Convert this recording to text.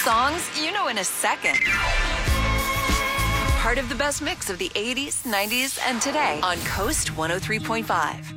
songs you know in a second. Part of the best mix of the 80s, 90s, and today on Coast 103.5.